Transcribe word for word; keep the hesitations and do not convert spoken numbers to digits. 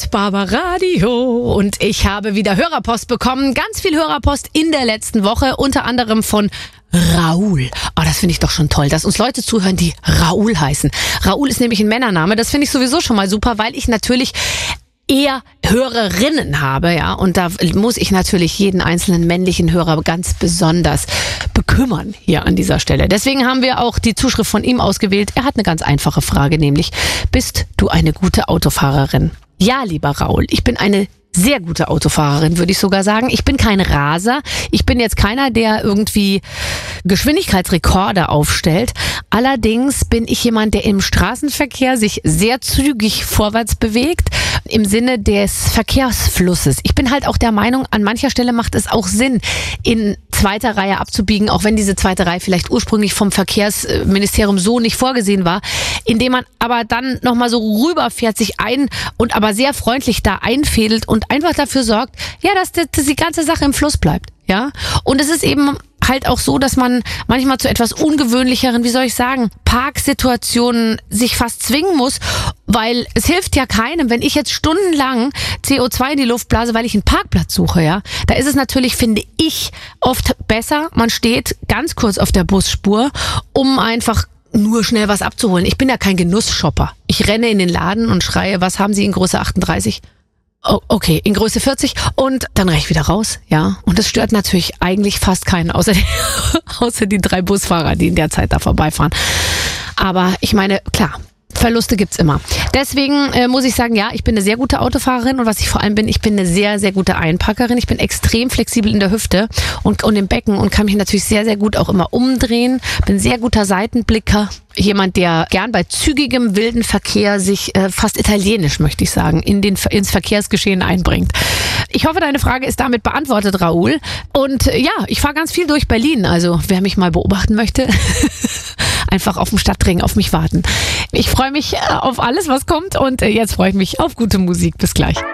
hört Barbaradio und ich habe wieder Hörerpost bekommen. Ganz viel Hörerpost in der letzten Woche, unter anderem von Raoul. Oh, das finde ich doch schon toll, dass uns Leute zuhören, die Raoul heißen. Raoul ist nämlich ein Männername. Das finde ich sowieso schon mal super, weil ich natürlich eher Hörerinnen habe, ja, und da muss ich natürlich jeden einzelnen männlichen Hörer ganz besonders bekümmern hier an dieser Stelle. Deswegen haben wir auch die Zuschrift von ihm ausgewählt. Er hat eine ganz einfache Frage, nämlich: Bist du eine gute Autofahrerin? Ja, lieber Raoul, ich bin eine sehr gute Autofahrerin, würde ich sogar sagen. Ich bin kein Raser. Ich bin jetzt keiner, der irgendwie Geschwindigkeitsrekorde aufstellt. Allerdings bin ich jemand, der im Straßenverkehr sich sehr zügig vorwärts bewegt, im Sinne des Verkehrsflusses. Ich bin halt auch der Meinung, an mancher Stelle macht es auch Sinn, in zweiter Reihe abzubiegen, auch wenn diese zweite Reihe vielleicht ursprünglich vom Verkehrsministerium so nicht vorgesehen war, indem man aber dann nochmal so rüberfährt, sich ein und aber sehr freundlich da einfädelt und einfach dafür sorgt, ja, dass die, dass die ganze Sache im Fluss bleibt, ja. Und es ist eben halt auch so, dass man manchmal zu etwas ungewöhnlicheren, wie soll ich sagen, Parksituationen sich fast zwingen muss, weil es hilft ja keinem, wenn ich jetzt stundenlang C O zwei in die Luft blase, weil ich einen Parkplatz suche, ja. Da ist es natürlich, finde ich, oft besser, man steht ganz kurz auf der Busspur, um einfach nur schnell was abzuholen. Ich bin ja kein Genussshopper. Ich renne in den Laden und schreie, was haben Sie in Größe achtunddreißig? Oh, okay, in Größe vierzig und dann reich ich wieder raus, ja. Und das stört natürlich eigentlich fast keinen, außer die, außer die drei Busfahrer, die in der Zeit da vorbeifahren. Aber ich meine, klar, Verluste gibt's immer. Deswegen äh, muss ich sagen, ja, ich bin eine sehr gute Autofahrerin und was ich vor allem bin, ich bin eine sehr, sehr gute Einpackerin. Ich bin extrem flexibel in der Hüfte und, und im Becken und kann mich natürlich sehr, sehr gut auch immer umdrehen. Bin sehr guter Seitenblicker. Jemand, der gern bei zügigem, wilden Verkehr sich äh, fast italienisch, möchte ich sagen, in den, ins Verkehrsgeschehen einbringt. Ich hoffe, deine Frage ist damit beantwortet, Raoul. Und äh, ja, ich fahre ganz viel durch Berlin. Also wer mich mal beobachten möchte, einfach auf dem Stadtring auf mich warten. Ich freue mich auf alles, was kommt und äh, jetzt freue ich mich auf gute Musik. Bis gleich.